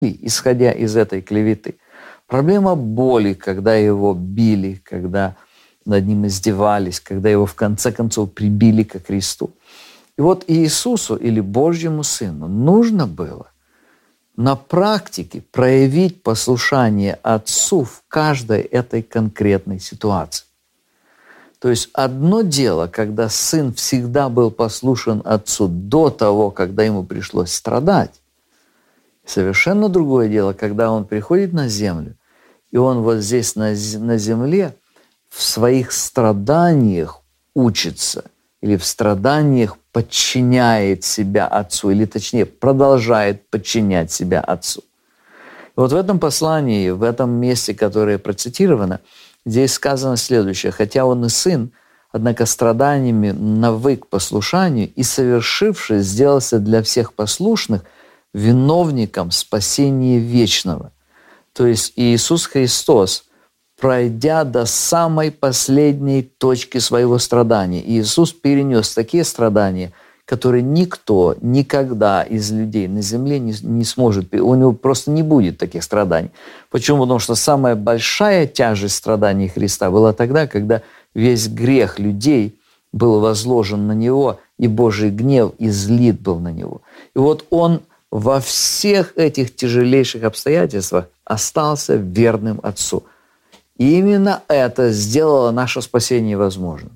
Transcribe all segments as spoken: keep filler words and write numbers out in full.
исходя из этой клеветы. Проблема боли, когда его били, когда над ним издевались, когда его в конце концов прибили ко кресту. И вот Иисусу или Божьему Сыну нужно было на практике проявить послушание Отцу в каждой этой конкретной ситуации. То есть одно дело, когда Сын всегда был послушен Отцу до того, когда ему пришлось страдать. Совершенно другое дело, когда он приходит на землю, и он вот здесь на, на земле в своих страданиях учится, или в страданиях подчиняет себя Отцу, или точнее продолжает подчинять себя Отцу. И вот в этом послании, в этом месте, которое процитировано, здесь сказано следующее: «Хотя он и сын, однако страданиями навык послушанию и, совершившись, сделался для всех послушных виновником спасения вечного». То есть Иисус Христос, пройдя до самой последней точки своего страдания, Иисус перенес такие страдания, которые никто никогда из людей на земле не, не сможет, у него просто не будет таких страданий. Почему? Потому что самая большая тяжесть страданий Христа была тогда, когда весь грех людей был возложен на Него, и Божий гнев излит был на Него. И вот Он во всех этих тяжелейших обстоятельствах остался верным Отцу. И именно это сделало наше спасение возможным.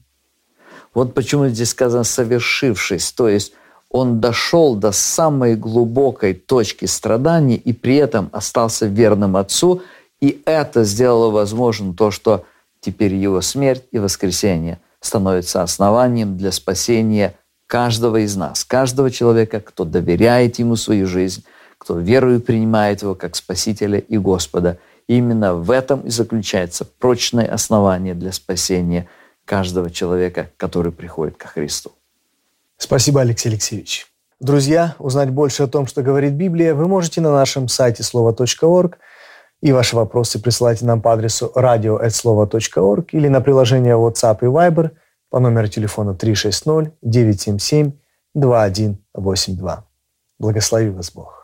Вот почему здесь сказано «совершившись», то есть он дошел до самой глубокой точки страданий и при этом остался верным Отцу, и это сделало возможным то, что теперь его смерть и воскресение становятся основанием для спасения каждого из нас, каждого человека, кто доверяет Ему свою жизнь, кто верою принимает Его как Спасителя и Господа. И именно в этом и заключается прочное основание для спасения каждого человека, который приходит ко Христу. Спасибо, Алексей Алексеевич. Друзья, узнать больше о том, что говорит Библия, вы можете на нашем сайте слово точка орг, и ваши вопросы присылайте нам по адресу радио эт слова точка орг или на приложение WhatsApp и Viber по номеру телефона три шесть ноль девять семь семь два один восемь два. Благослови вас Бог.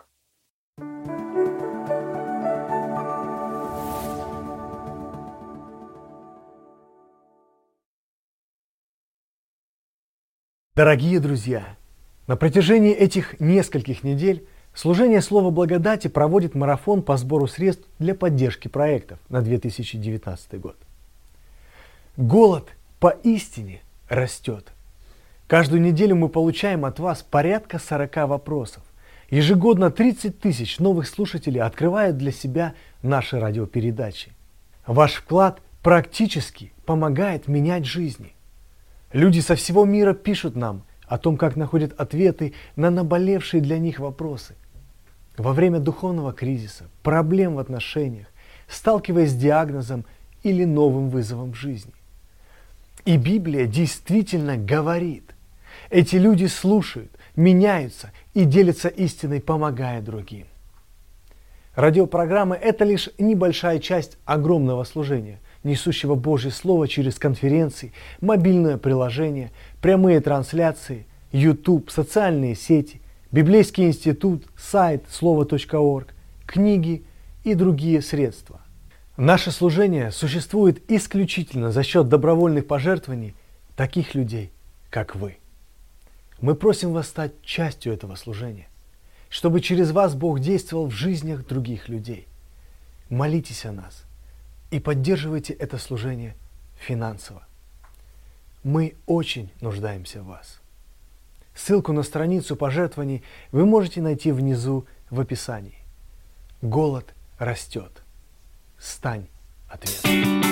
Дорогие друзья, на протяжении этих нескольких недель служение Слова Благодати проводит марафон по сбору средств для поддержки проектов на две тысячи девятнадцатый год. Голод поистине растет. Каждую неделю мы получаем от вас порядка сорока вопросов. Ежегодно тридцать тысяч новых слушателей открывают для себя наши радиопередачи. Ваш вклад практически помогает менять жизни. Люди со всего мира пишут нам о том, как находят ответы на наболевшие для них вопросы. Во время духовного кризиса, проблем в отношениях, сталкиваясь с диагнозом или новым вызовом в жизни. И Библия действительно говорит. Эти люди слушают, меняются и делятся истиной, помогая другим. Радиопрограммы – это лишь небольшая часть огромного служения, несущего Божье Слово через конференции, мобильное приложение, прямые трансляции, YouTube, социальные сети, Библейский институт, сайт слово точка орг, книги и другие средства. Наше служение существует исключительно за счет добровольных пожертвований таких людей, как вы. Мы просим вас стать частью этого служения, чтобы через вас Бог действовал в жизнях других людей. Молитесь о нас и поддерживайте это служение финансово. Мы очень нуждаемся в вас. Ссылку на страницу пожертвований вы можете найти внизу в описании. Голод растет. Стань ответом.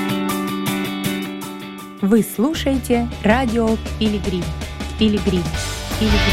Вы слушаете радио Пилигрим. Пилигрим. Пилигрим.